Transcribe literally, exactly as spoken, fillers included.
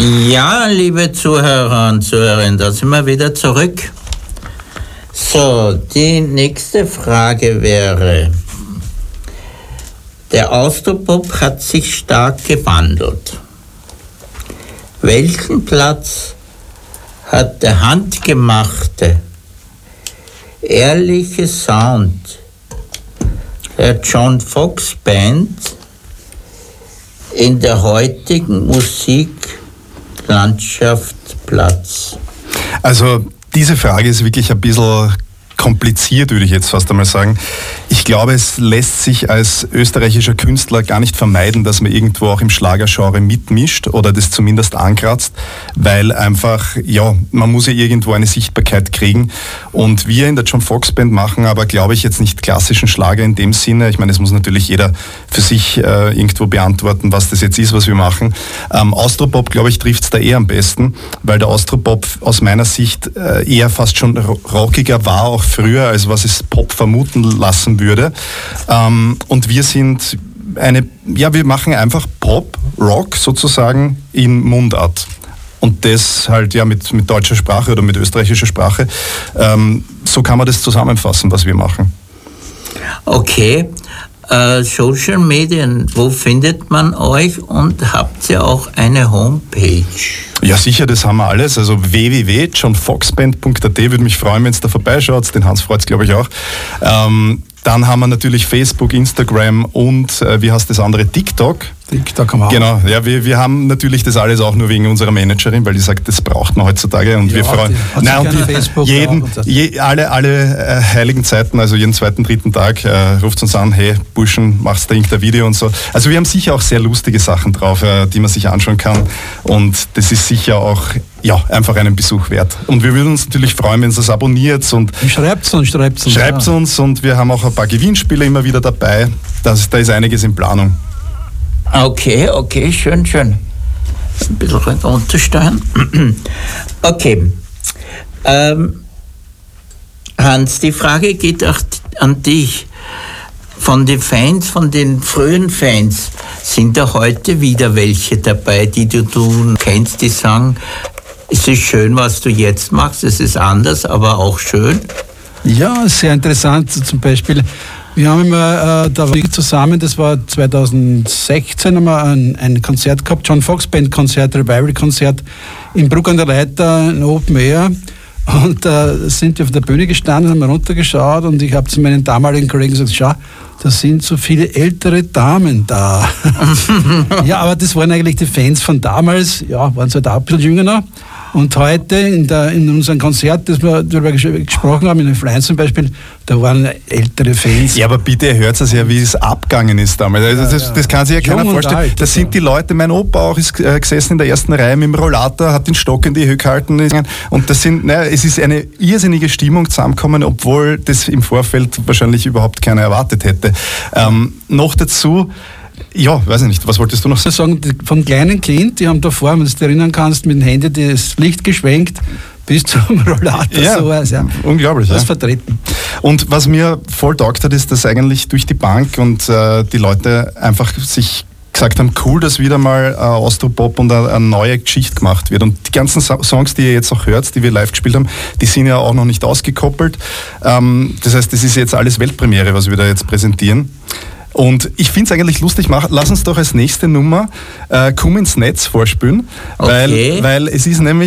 Ja, liebe Zuhörer und Zuhörerinnen, da sind wir wieder zurück. So, die nächste Frage wäre, der Austropop hat sich stark gewandelt. Welchen Platz hat der handgemachte, ehrliche Sound der John Foxx Band in der heutigen Musiklandschaft Platz? Also diese Frage ist wirklich ein bisschen kompliziert, würde ich jetzt fast einmal sagen. Ich glaube, es lässt sich als österreichischer Künstler gar nicht vermeiden, dass man irgendwo auch im Schlagergenre mitmischt oder das zumindest ankratzt, weil einfach, ja, man muss ja irgendwo eine Sichtbarkeit kriegen. Und wir in der John Foxx Band machen aber, glaube ich, jetzt nicht klassischen Schlager in dem Sinne. Ich meine, es muss natürlich jeder für sich äh, irgendwo beantworten, was das jetzt ist, was wir machen. Ähm, Austropop, glaube ich, trifft es da eher am besten, weil der Austropop aus meiner Sicht äh, eher fast schon rockiger war, auch früher, als was es Pop vermuten lassen würde. Ähm, und wir sind eine, ja, wir machen einfach Pop, Rock sozusagen in Mundart. Und das halt ja mit, mit deutscher Sprache oder mit österreichischer Sprache. Ähm, so kann man das zusammenfassen, was wir machen. Okay. Äh, Social Medien, wo findet man euch und habt ihr auch eine Homepage? Ja, sicher, das haben wir alles. Also w w w punkt john fox band punkt a t, würde mich freuen, wenn es da vorbeischaut. Den Hans freut es, glaube ich, auch. Ähm, dann haben wir natürlich Facebook, Instagram und, äh, wie heißt das andere, TikTok. TikTok haben wir auch. Genau, ja, wir, wir haben natürlich das alles auch nur wegen unserer Managerin, weil die sagt, das braucht man heutzutage und ja, wir freuen uns. Nein, und Facebook jeden, je, alle, alle äh, heiligen Zeiten, also jeden zweiten, dritten Tag, äh, ruft uns an, hey Burschen, machst du irgendein Video und so. Also wir haben sicher auch sehr lustige Sachen drauf, äh, die man sich anschauen kann und das ist sicher auch ja, einfach einen Besuch wert. Und wir würden uns natürlich freuen, wenn ihr es abonniert und schreibt uns, schreibt uns. Schreibt ja. uns und wir haben auch ein paar Gewinnspiele immer wieder dabei. Das, da ist einiges in Planung. Okay, okay, schön, schön. Ein bisschen runtersteuern. Okay. Ähm, Hans, die Frage geht auch an dich. Von den Fans, von den frühen Fans, sind da heute wieder welche dabei, die du, du kennst, die sagen, es ist schön, was du jetzt machst, es ist anders, aber auch schön? Ja, sehr interessant. Zum Beispiel, wir haben immer, äh, da war ich zusammen, das war zweitausendsechzehn, haben wir ein, ein Konzert gehabt, John Foxx Band Konzert, Revival-Konzert in Bruck an der Leiter, in Open Air. Und da äh, sind wir auf der Bühne gestanden, haben runtergeschaut und ich habe zu meinen damaligen Kollegen gesagt, schau, da sind so viele ältere Damen da. Ja, aber das waren eigentlich die Fans von damals, ja, waren halt auch ein bisschen jünger noch. Und heute in, der, in unserem Konzert, das wir darüber gesprochen haben, in den Flyern zum Beispiel, da waren ältere Fans. Ja, aber bitte, ihr hört es ja, wie es abgegangen ist damals. Also das, das kann sich ja keiner vorstellen. Alt, das sind die Leute, mein Opa auch ist äh, gesessen in der ersten Reihe mit dem Rollator, hat den Stock in die Höhe gehalten. Und das sind, naja, es ist eine irrsinnige Stimmung zusammengekommen, obwohl das im Vorfeld wahrscheinlich überhaupt keiner erwartet hätte. Ähm, noch dazu, ja, weiß ich nicht, was wolltest du noch sagen? Vom kleinen Kind, die haben davor, wenn du dich erinnern kannst, mit den Händen das Licht geschwenkt, bis zum Rollator, ja, sowas. Ja. Unglaublich. Das ja. vertreten. Und was mir voll taugt hat, ist, dass eigentlich durch die Bank und äh, die Leute einfach sich gesagt haben, cool, dass wieder mal äh, Austropop und eine, eine neue Geschichte gemacht wird. Und die ganzen so- Songs, die ihr jetzt auch hört, die wir live gespielt haben, die sind ja auch noch nicht ausgekoppelt. Ähm, das heißt, das ist jetzt alles Weltpremiere, was wir da jetzt präsentieren. Und ich finde es eigentlich lustig, mach, lass uns doch als nächste Nummer äh, Komm ins Netz vorspielen, Okay. weil, weil es ist nämlich